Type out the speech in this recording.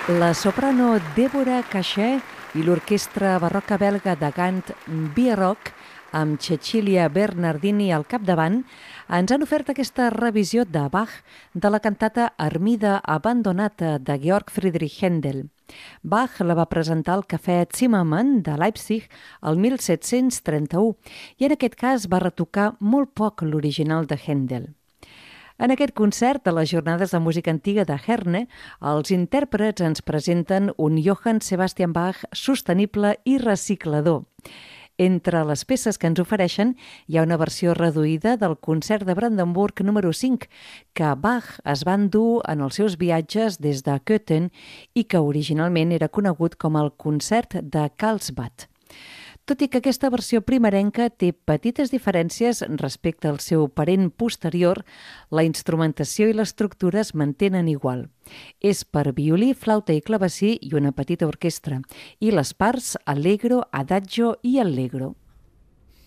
La soprano Deborah Cachet i l'orquestra barroca belga de Gant Bierrock, amb Cecilia Bernardini al capdavant, ens han ofert aquesta revisió de Bach de la cantata Armida Abbandonata de Georg Friedrich Händel. Bach la va presentar al Cafè Zimmermann de Leipzig el 1731 i en aquest cas va retocar molt poc l'original de Händel. En aquest concert de les Jornades de Música Antiga de Herne, els intèrprets ens presenten un Johann Sebastian Bach sostenible i reciclador. Entre les peces que ens ofereixen hi ha una versió reduïda del concert de Brandenburg número 5, que Bach es va endur en els seus viatges des de Köthen i que originalment era conegut com el concert de Karlsbad. Tot i que aquesta versió primerenca té petites diferències respecte al seu parent posterior, la instrumentació i l'estructura es mantenen igual. És per violí, flauta i clavecí i una petita orquestra, i les parts allegro, adagio i allegro.